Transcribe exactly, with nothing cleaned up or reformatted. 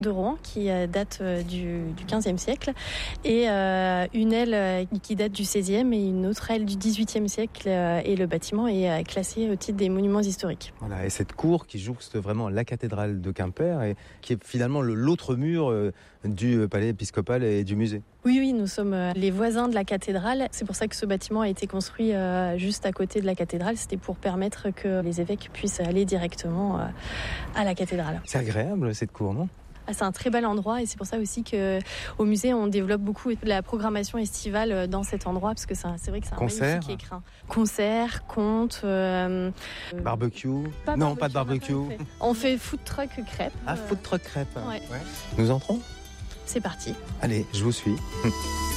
de Rouen qui date du, du quinzième siècle et euh, une aile qui date du seizième et une autre aile du dix-huitième siècle et le bâtiment est classé au titre des monuments historiques. Voilà, et cette cour qui jouxte vraiment la cathédrale de Quimper et qui est finalement l'autre mur du palais épiscopal et du musée. Oui, oui, nous sommes les voisins de la cathédrale. C'est pour ça que ce bâtiment a été construit juste à côté de la cathédrale. C'était pour permettre que les évêques puissent aller directement à la cathédrale. C'est agréable cette cour, non ? C'est un très bel endroit et c'est pour ça aussi qu'au musée, on développe beaucoup la programmation estivale dans cet endroit parce que c'est, c'est vrai que c'est un Concert. magnifique écrin. Concerts, contes... Euh, barbecue pas Non, barbecue, pas de barbecue. On fait, on fait food truck crêpes. Ah, food truck crêpes. Ouais. Ouais. Nous entrons ? C'est parti. Allez, je vous suis.